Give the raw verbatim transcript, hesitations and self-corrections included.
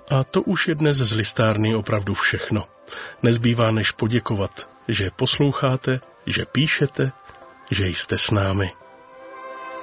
A to už je dnes z listárny opravdu všechno. Nezbývá než poděkovat, že posloucháte, že píšete, že jste s námi.